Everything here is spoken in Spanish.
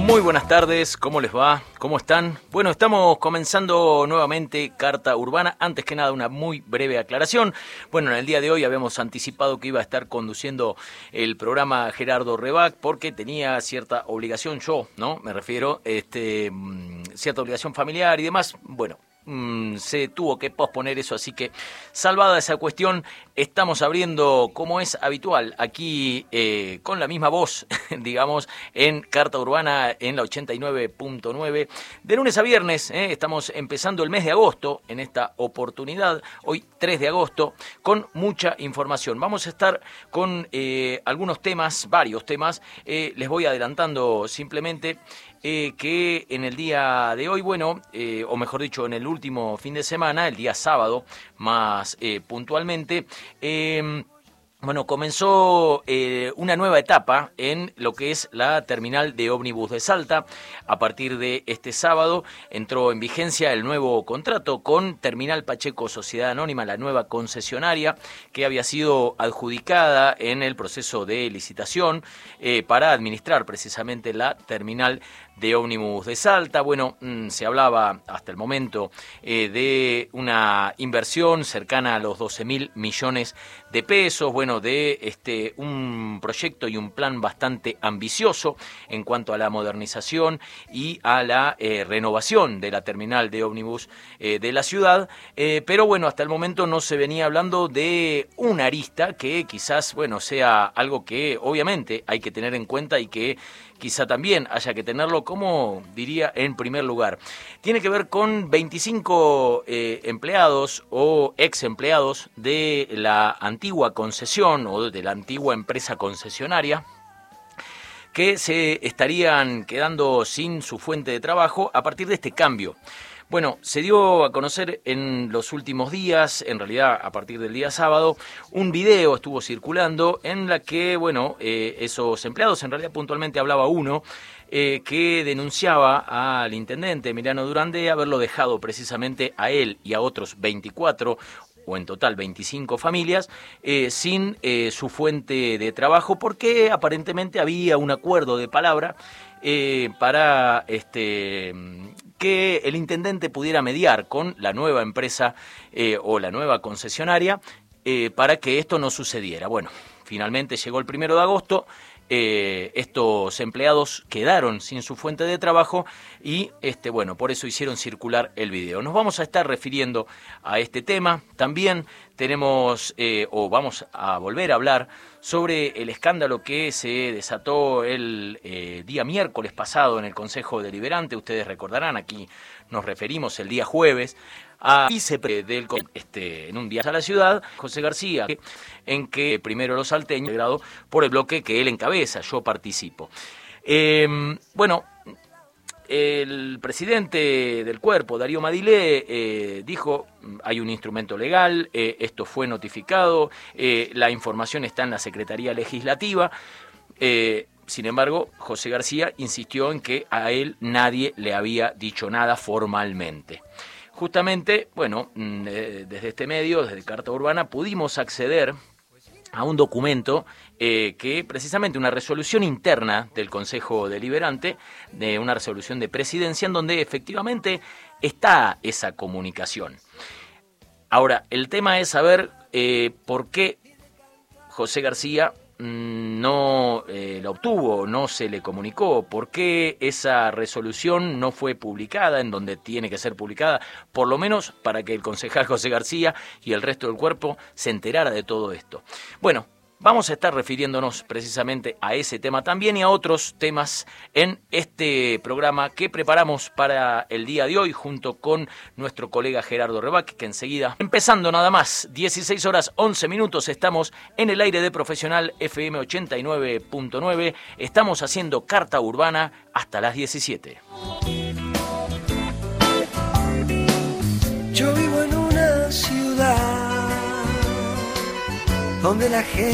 Muy buenas tardes, ¿cómo les va? ¿Cómo están? Bueno, estamos comenzando nuevamente Carta Urbana. Antes que nada, una muy breve aclaración. Bueno, en el día de hoy habíamos anticipado que iba a estar conduciendo el programa Gerardo Rebac porque tenía cierta obligación, me refiero, cierta obligación familiar y demás. Bueno, se tuvo que posponer eso, así que salvada esa cuestión, estamos abriendo como es habitual aquí con la misma voz, digamos, en Carta Urbana en la 89.9 de lunes a viernes. Estamos empezando el mes de agosto en esta oportunidad, hoy 3 de agosto, con mucha información. Vamos a estar con algunos temas, varios temas, les voy adelantando simplemente que en el día de hoy, o mejor dicho, en el último fin de semana, el día sábado más puntualmente, comenzó una nueva etapa en lo que es la terminal de ómnibus de Salta. A partir de este sábado entró en vigencia el nuevo contrato con Terminal Pacheco Sociedad Anónima, la nueva concesionaria que había sido adjudicada en el proceso de licitación para administrar precisamente la terminal de ómnibus de Salta. Bueno, se hablaba hasta el momento de una inversión cercana a los 12.000 millones de pesos, de un proyecto y un plan bastante ambicioso en cuanto a la modernización y a la renovación de la terminal de ómnibus de la ciudad, pero hasta el momento no se venía hablando de una arista que quizás, sea algo que obviamente hay que tener en cuenta y que quizá también haya que tenerlo, como diría, en primer lugar. Tiene que ver con 25 empleados o ex empleados de la antigua concesión o de la antigua empresa concesionaria que se estarían quedando sin su fuente de trabajo a partir de este cambio. Bueno, se dio a conocer en los últimos días, en realidad a partir del día sábado, un video estuvo circulando en la que, esos empleados, en realidad puntualmente hablaba uno, que denunciaba al intendente Emiliano Durán de haberlo dejado precisamente a él y a otros 24 o en total 25 familias, sin su fuente de trabajo, porque aparentemente había un acuerdo de palabra para que el intendente pudiera mediar con la nueva empresa o la nueva concesionaria para que esto no sucediera. Bueno, finalmente llegó el 1 de agosto, estos empleados quedaron sin su fuente de trabajo y por eso hicieron circular el video. Nos vamos a estar refiriendo a este tema. También tenemos vamos a volver a hablar sobre el escándalo que se desató el día miércoles pasado en el Consejo Deliberante. Ustedes recordarán, aquí nos referimos el día jueves a vicepresidente del en un viaje a la ciudad, José García, en que primero los salteños, integrado por el bloque que él encabeza, yo participo. El presidente del cuerpo, Darío Madilé, dijo, hay un instrumento legal, esto fue notificado, la información está en la Secretaría Legislativa. Sin embargo, José García insistió en que a él nadie le había dicho nada formalmente. Justamente, desde este medio, desde Carta Urbana, pudimos acceder a un documento que precisamente una resolución interna del Consejo Deliberante, de una resolución de presidencia, en donde efectivamente está esa comunicación. Ahora, el tema es saber por qué José García no la obtuvo, no se le comunicó, por qué esa resolución no fue publicada en donde tiene que ser publicada, por lo menos para que el concejal José García y el resto del cuerpo se enterara de todo esto. Bueno, vamos a estar refiriéndonos precisamente a ese tema también y a otros temas en este programa que preparamos para el día de hoy junto con nuestro colega Gerardo Rebac, que enseguida, empezando nada más, 16 horas 11 minutos, estamos en el aire de Profesional FM 89.9, estamos haciendo Carta Urbana hasta las 17. Yo vivo en una ciudad donde la gente